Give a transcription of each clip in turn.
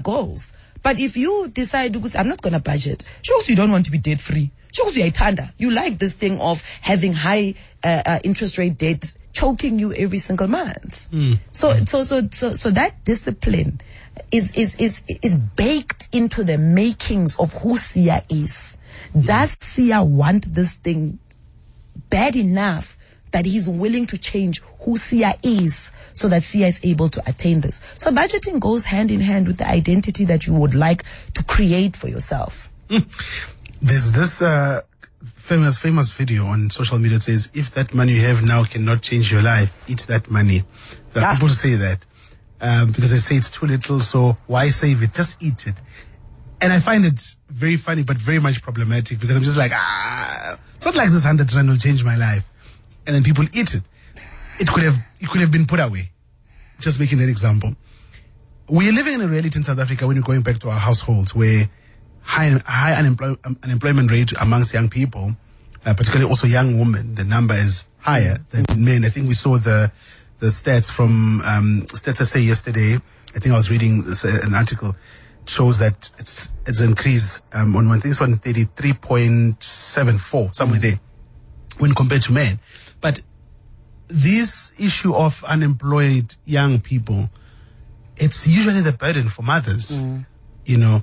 goals. But if you decide, I'm not going to budget, shows you don't want to be debt free. Shows you you like this thing of having high interest rate debt choking you every single month. So that discipline is baked into the makings of who Sia is. Does Sia want this thing bad enough that he's willing to change who Sia is so that Sia is able to attain this? So budgeting goes hand in hand with the identity that you would like to create for yourself. There's this famous video on social media that says, if that money you have now cannot change your life, eat that money. There are people who say that because they say it's too little, so why save it? Just eat it. And I find it very funny, but very much problematic, because I'm just like, it's not like this 100 rand will change my life. And then people eat it. It could have been put away. Just making that example. We're living in a reality in South Africa when you're going back to our households where high unemployment rate amongst young people, particularly also young women, the number is higher than men. I think we saw the stats from Stats SA yesterday. I think I was reading an article. Shows that it's increased on one thing, it's on 33.74, somewhere there, when compared to men. But this issue of unemployed young people, it's usually the burden for mothers, you know.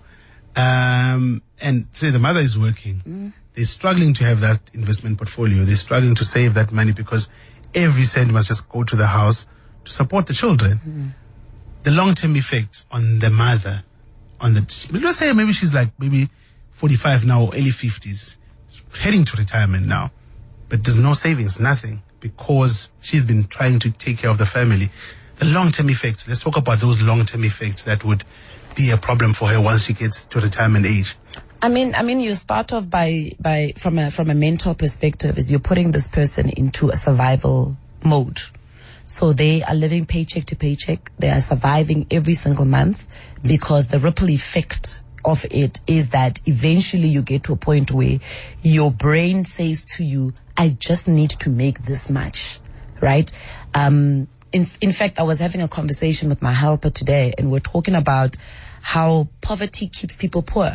And say the mother is working, they're struggling to have that investment portfolio, they're struggling to save that money because every cent must just go to the house to support the children. The long-term effects on the mother, let's say maybe she's like maybe 45 now or early 50s, heading to retirement now, but there's no savings, nothing, because she's been trying to take care of the family. The long-term effects, let's talk about those long-term effects that would be a problem for her once she gets to retirement age. I mean, you start off by from a mental perspective, is you're putting this person into a survival mode. So they are living paycheck to paycheck. They are surviving every single month, because the ripple effect of it is that eventually you get to a point where your brain says to you, I just need to make this much, right? In fact, I was having a conversation with my helper today, and we're talking about how poverty keeps people poor,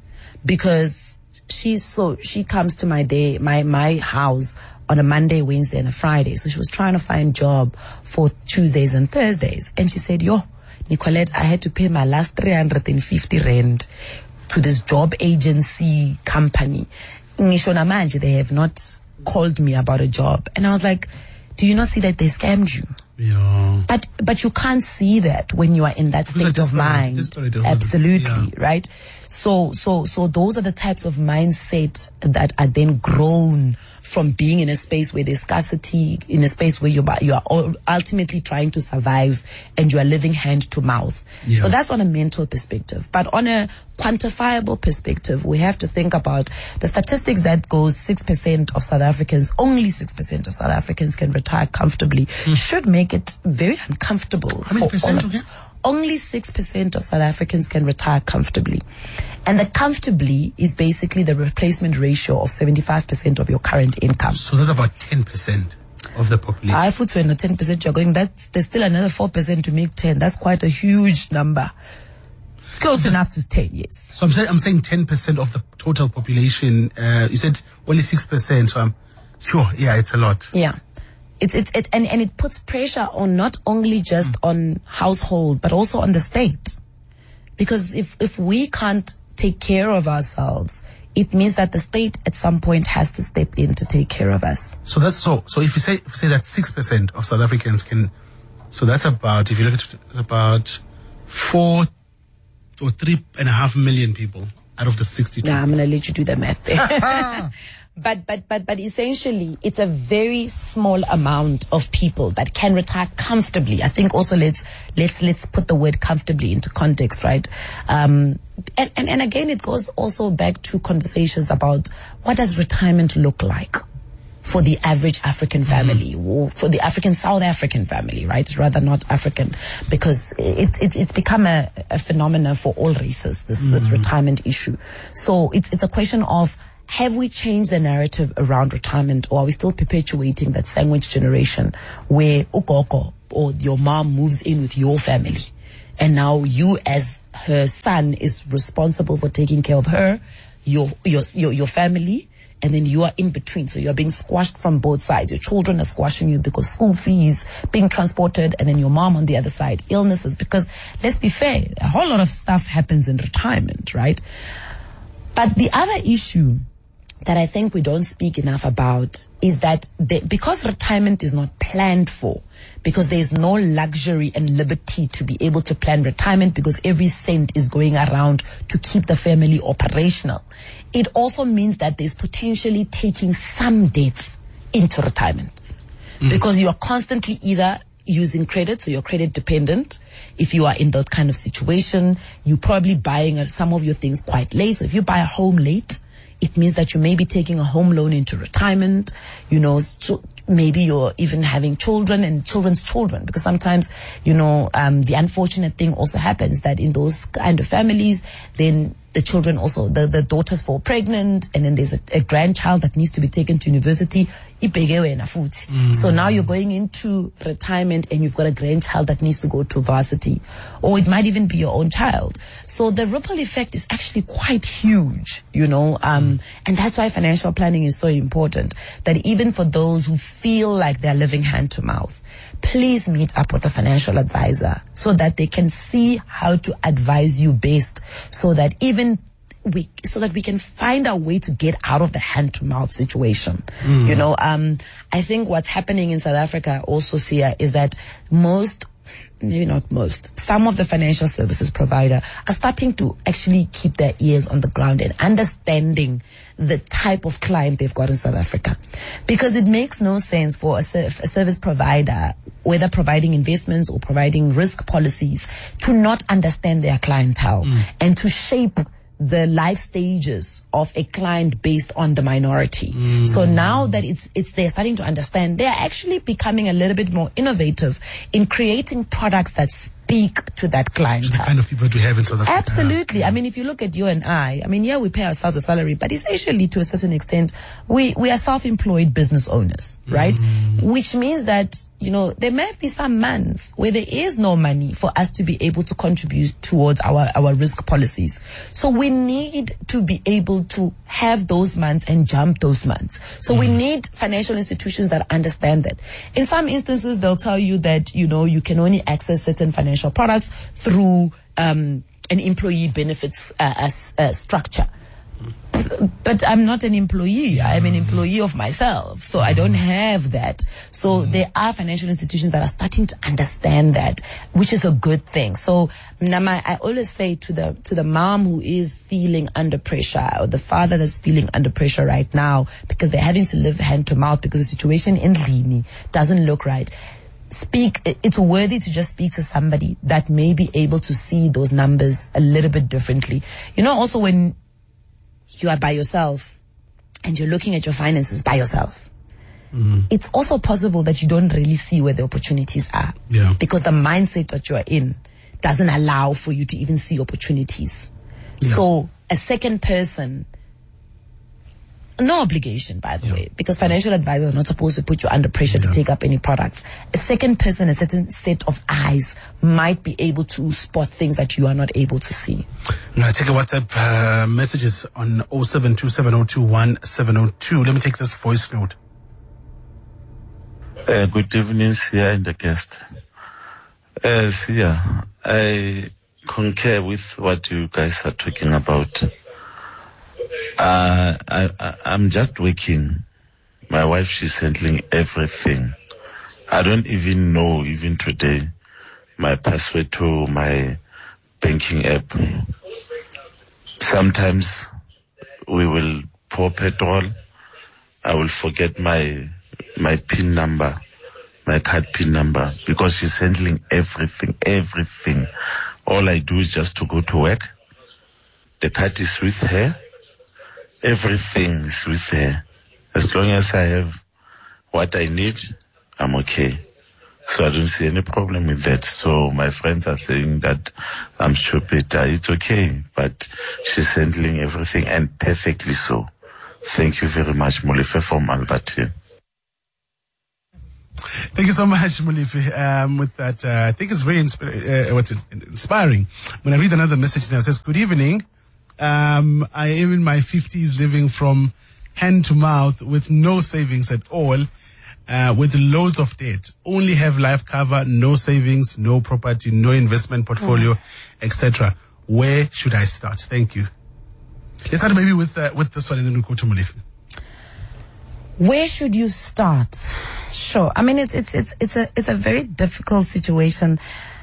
because she comes to my house on a Monday, Wednesday, and a Friday. So she was trying to find a job for Tuesdays and Thursdays. And she said, Nicolette, I had to pay my last 350 rand to this job agency company. Ngisho namanje, they have not called me about a job. And I was like, do you not see that they scammed you? Yeah. But you can't see that when you are in that state of mind. Absolutely, right? So those are the types of mindset that are then grown from being in a space where there's scarcity, in a space where you are ultimately trying to survive and you are living hand to mouth. Yeah. So that's on a mental perspective. But on a quantifiable perspective, we have to think about the statistics that goes 6% of South Africans, only 6% of South Africans can retire comfortably, should make it very uncomfortable. How many percent again? Only 6% of South Africans can retire comfortably. And the comfortably is basically the replacement ratio of 75% of your current income. So that's about 10% of the population. I thought when 10% you're going, there's still another 4% to make 10. That's quite a huge number. Close enough to 10, yes. So I'm saying 10% of the total population. You said only 6%. So I'm sure, yeah, it's a lot. Yeah. And it puts pressure on not only just on household, but also on the state. Because if we can't take care of ourselves, it means that the state at some point has to step in to take care of us. So that's so if you say that 6% of South Africans can, so that's about, if you look at it, about 4 or 3.5 million people out of the 62. Yeah, I'm gonna let you do the math there. But essentially, it's a very small amount of people that can retire comfortably. I think also let's put the word comfortably into context, right? And again, it goes also back to conversations about what does retirement look like for the average African family, or for the South African family, right? Rather not African, because it's become a phenomenon for all races, this retirement issue. So it's a question of, have we changed the narrative around retirement, or are we still perpetuating that sandwich generation where ukoko or your mom moves in with your family And now you as her son is responsible for taking care of her, your family, and then you are in between. So you're being squashed from both sides. Your children are squashing you because school fees, being transported, and then your mom on the other side, illnesses. Because let's be fair, a whole lot of stuff happens in retirement, right? But the other issue that I think we don't speak enough about is that because retirement is not planned for, because there's no luxury and liberty to be able to plan retirement because every cent is going around to keep the family operational, it also means that there's potentially taking some debts into retirement. Because you are constantly either using credit, so you're credit dependent. If you are in that kind of situation, you're probably buying some of your things quite late. So if you buy a home late, it means that you may be taking a home loan into retirement, maybe you're even having children and children's children, because sometimes, the unfortunate thing also happens that in those kind of families, then the children also, the daughters fall pregnant, and then there's a grandchild that needs to be taken to university. So now you're going into retirement and you've got a grandchild that needs to go to varsity, or it might even be your own child. So the ripple effect is actually quite huge, and that's why financial planning is so important, that even for those who feel like they're living hand to mouth, please meet up with a financial advisor so that they can see how to advise you best, so that we can find a way to get out of the hand to mouth situation. I think what's happening in South Africa also, Sia, is that some of the financial services provider are starting to actually keep their ears on the ground and understanding the type of client they've got in South Africa. Because it makes no sense for a service provider, whether providing investments or providing risk policies, to not understand their clientele and to shape the life stages of a client based on the minority. So now that they're starting to understand, they're actually becoming a little bit more innovative in creating products that speak to that clientele. The kind of people we have in South Africa. Absolutely. I mean, if you look at you and I mean, we pay ourselves a salary, but essentially, to a certain extent, we are self-employed business owners, right? Which means that, there may be some months where there is no money for us to be able to contribute towards our risk policies. So we need to be able to have those months and jump those months. So we need financial institutions that understand that. In some instances, they'll tell you that, you can only access certain financial products through an employee benefits structure. But I'm not an employee. I'm an employee of myself. So I don't have that. So there are financial institutions that are starting to understand that, which is a good thing. So Nama, I always say to the mom who is feeling under pressure, or the father that's feeling under pressure right now because they're having to live hand to mouth because the situation in Lini doesn't look right. It's worthy to just speak to somebody that may be able to see those numbers a little bit differently. Also when you are by yourself and you're looking at your finances by yourself, it's also possible that you don't really see where the opportunities are. Yeah. Because the mindset that you are in doesn't allow for you to even see opportunities. Yeah. So a second person, no obligation, by the way, because financial advisors are not supposed to put you under pressure to take up any products. A second person, a certain set of eyes, might be able to spot things that you are not able to see. Now, I take a WhatsApp messages on 0727021702. Let me take this voice note. Good evening, Sia and the guest. Sia, I concur with what you guys are talking about. I'm just working. My wife, she's handling everything. I don't even know, even today, my password to my banking app. Sometimes we will pour petrol. I will forget my PIN number, my card PIN number, because she's handling everything. All I do is just to go to work. The card is with her. Everything is with her. As long as I have what I need, I'm okay. So I don't see any problem with that. So my friends are saying that I'm stupid. It's okay. But she's handling everything, and perfectly so. Thank you very much, Molefe from Albert. Thank you so much, Molefi. With that, I think it's very inspiring. When I read another message now, it says, "Good evening. I am in my 50s, living from hand to mouth with no savings at all, with loads of debt. Only have life cover, no savings, no property, no investment portfolio, etc. Where should I start? Thank you." Let's start maybe with this one, and then we'll go to Molefi. Where should you start? Sure. I mean, it's a very difficult situation.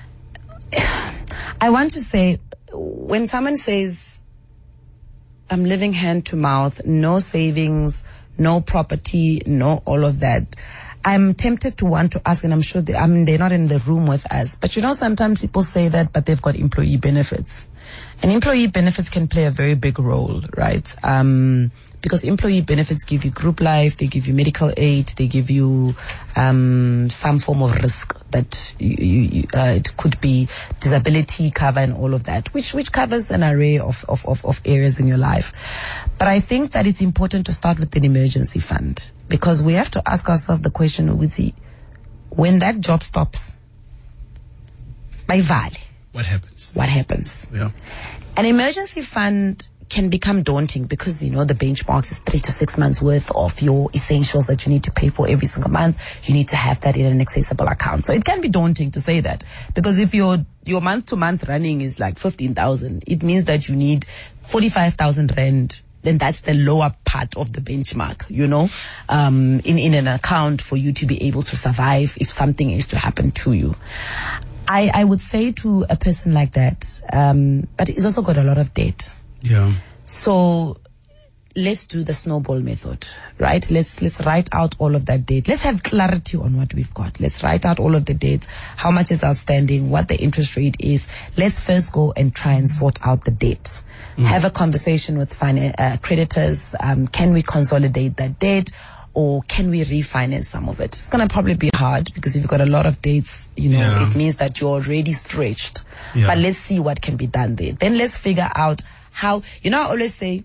I want to say, when someone says, "I'm living hand to mouth, no savings, no property, no all of that," I'm tempted to want to ask, and I'm sure they're not in the room with us, but sometimes people say that, but they've got employee benefits. And employee benefits can play a very big role, right? Because employee benefits give you group life, they give you medical aid, they give you some form of risk that it could be disability cover and all of that, which covers an array of areas in your life. But I think that it's important to start with an emergency fund, because we have to ask ourselves the question, when that job stops, by Vale, what happens? What happens? Yeah. An emergency fund can become daunting because, the benchmarks is 3 to 6 months worth of your essentials that you need to pay for every single month. You need to have that in an accessible account. So it can be daunting to say that, because if your month to month running is like 15,000, it means that you need 45,000 rand. Then that's the lower part of the benchmark, in an account for you to be able to survive if something is to happen to you. I would say to a person like that, but he's also got a lot of debt. Yeah. So let's do the snowball method, right? Let's write out all of that debt. Let's have clarity on what we've got. Let's write out all of the debts, how much is outstanding, what the interest rate is. Let's first go and try and sort out the debt. Have a conversation with creditors. Can we consolidate that debt, or can we refinance some of it? It's going to probably be hard, because if you've got a lot of debts, it means that you're already stretched. Yeah. But let's see what can be done there. Then let's figure out how, I always say,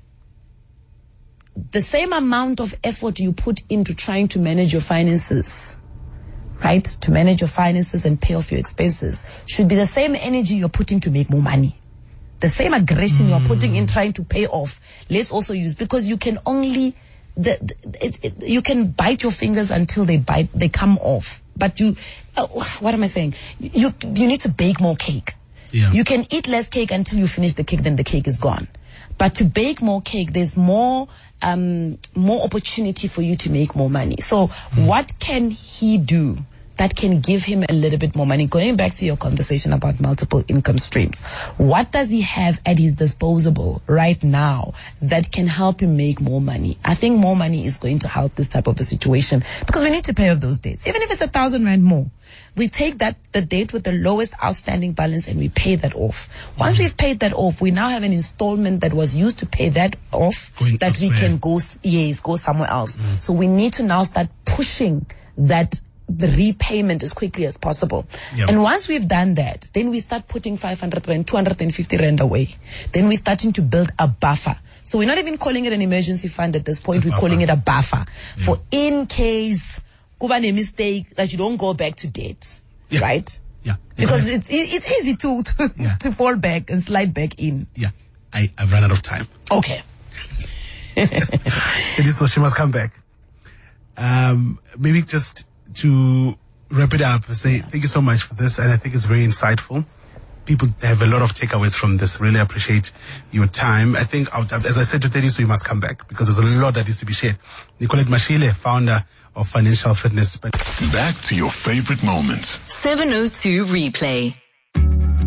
the same amount of effort you put into trying to manage your finances, right? To manage your finances and pay off your expenses should be the same energy you're putting to make more money. The same aggression you're putting in trying to pay off, let's also use, because you can only, you can bite your fingers until they come off. But what am I saying? You need to bake more cake. Yeah. You can eat less cake until you finish the cake, then the cake is gone. But to bake more cake, there's more opportunity for you to make more money. So what can he do that can give him a little bit more money? Going back to your conversation about multiple income streams, what does he have at his disposal right now that can help him make more money? I think more money is going to help this type of a situation, because we need to pay off those debts. Even if it's 1,000 rand more, we take the debt with the lowest outstanding balance and we pay that off. Once we've paid that off, we now have an installment that was used to pay that off, that we can go somewhere else. So we need to now start pushing the repayment as quickly as possible. Yep. And once we've done that, then we start putting 500 rand, 250 rand away. Then we're starting to build a buffer. So we're not even calling it an emergency fund at this point. We're calling it a buffer for in case kuba ne mistake that you don't go back to debt, right? Yeah. Because it's easy to fall back and slide back in. Yeah. I've run out of time. Okay. It is, so she must come back. Maybe just to wrap it up, say thank you so much for this, and I think it's very insightful. People have a lot of takeaways from this. Really appreciate your time. I think, as I said to Teddy, so you must come back, because there's a lot that needs to be shared. Nicolette Mashile, founder of Financial Fitness. Back to your favorite moments. 702 Replay.